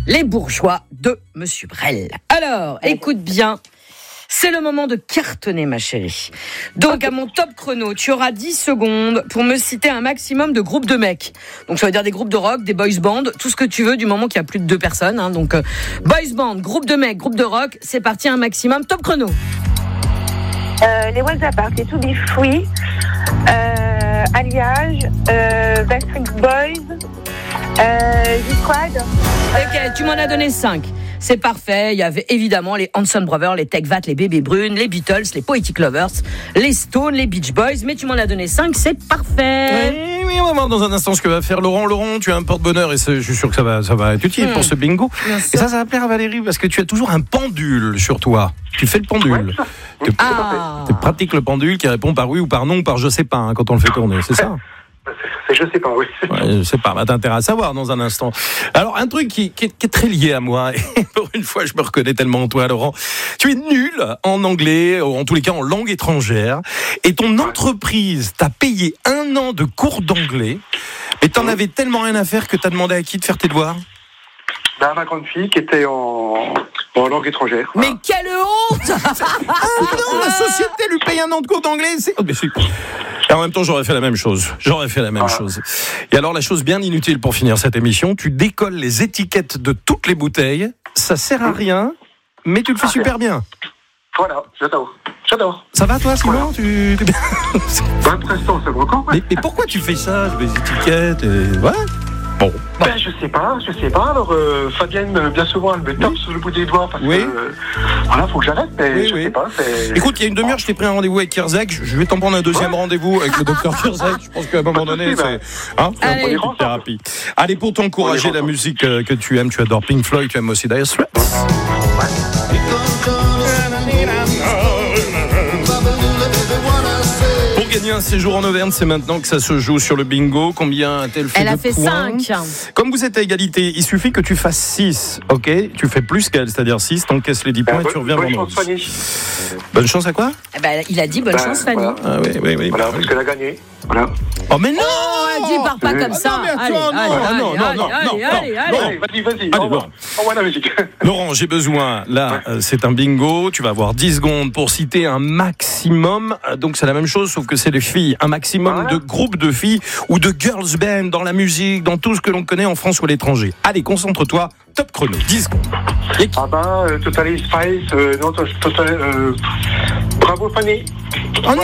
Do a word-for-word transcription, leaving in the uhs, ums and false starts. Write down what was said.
Les bourgeois de Monsieur Brel. Alors, écoute bien. C'est le moment de cartonner, ma chérie. Donc, à mon top chrono, tu auras dix secondes pour me citer un maximum de groupes de mecs. Donc, ça veut dire des groupes de rock, des boys bands, tout ce que tu veux, du moment qu'il y a plus de deux personnes. Hein. Donc, euh, boys band, groupe de mecs, groupe de rock, c'est parti, un maximum. Top chrono. Euh, les Walls Apart, les To Be Free, euh, Alliage, euh, Backstreet Boys, euh, G-Squad. Ok, tu m'en as donné cinq. C'est parfait, il y avait évidemment les Hanson Brothers, les Tech Vat, les Bébés Brunes, les Beatles, les Poetic Lovers, les Stones, les Beach Boys, mais tu m'en as donné cinq, c'est parfait. Oui, oui, on va voir dans un instant ce que va faire Laurent. Laurent, tu as un porte-bonheur et je suis sûr que ça va, ça va être utile mmh. pour ce bingo. Et ça, ça va plaire à Valérie parce que tu as toujours un pendule sur toi. Tu fais le pendule. Tu ah. pratiques le pendule qui répond par oui ou par non ou par je sais pas hein, quand on le fait tourner, c'est ça? C'est je sais pas, oui. Ouais, je sais pas, bah, t'as intérêt à savoir dans un instant. Alors, un truc qui, qui, est, qui est très lié à moi, et pour une fois, je me reconnais tellement en toi, Laurent. Tu es nul en anglais, en tous les cas en langue étrangère, et ton entreprise t'a payé un an de cours d'anglais, et t'en avais tellement rien à faire que t'as demandé à qui de faire tes devoirs? Ben, ma grande fille qui était en, en langue étrangère. Mais voilà. Quelle honte! Ah non, la société lui paye un an de cours d'anglais, c'est... Oh, mais c'est... Et en même temps, j'aurais fait la même chose. J'aurais fait la même ah. chose. Et alors, la chose bien inutile pour finir cette émission, tu décolles les étiquettes de toutes les bouteilles. Ça sert à rien, mais tu le fais ah, super bien. Voilà, j'adore. J'adore. Ça va, toi, Simon voilà. tu... vingt pression, c'est bon. Mais, mais pourquoi tu fais ça, les étiquettes et... Voilà. Bon. Ben, je sais pas, je sais pas. Alors, euh, Fabienne, bien souvent, elle me tape oui. sur le bout des doigts parce oui. que, euh, voilà, faut que j'arrête, mais oui, je oui. sais pas. C'est... Écoute, il y a une demi-heure, je t'ai pris un rendez-vous avec Kirzek. Je vais t'en prendre un deuxième ouais. rendez-vous avec le docteur Kirzek. Je pense qu'à un moment donné, c'est, hein, c'est un peu de thérapie. Allez, pour t'encourager la musique euh, que tu aimes, tu adores Pink Floyd, tu aimes aussi Dire Straits. Gagner un séjour en Auvergne, c'est maintenant que ça se joue sur le bingo. Combien a-t-elle fait Elle de a fait points? cinq. Comme vous êtes à égalité, il suffit que tu fasses six, ok? Tu fais plus qu'elle, c'est-à-dire six, t'encaisses les dix points ah, et tu reviens bonne vendredi. Bonne chance, Bonne chance à quoi? Eh ben, il a dit bonne ben, chance, Fanny. Voilà. Ah oui, oui, oui. Voilà, parce qu'elle a gagné. Voilà. Oh, mais non! Oh, elle dit, pars pas oui. comme ça. Ah, non, mais attends, allez, non, allez, non, allez, non, allez, non, allez, non, allez, non, allez, allez. Allez, vas-y, vas-y. Allez, Laurent. Envoie la musique. Laurent, j'ai besoin, là, ouais. euh, c'est un bingo, tu vas avoir dix secondes pour citer un maximum, donc c'est la même chose, sauf que c'est les filles, un maximum voilà. de groupes de filles ou de girls band dans la musique, dans tout ce que l'on connaît en France ou à l'étranger. Allez, concentre-toi, top chrono, dix secondes. Ah ben, euh, Totally Spice, euh, non, Total, euh, bravo Fanny. Oh non,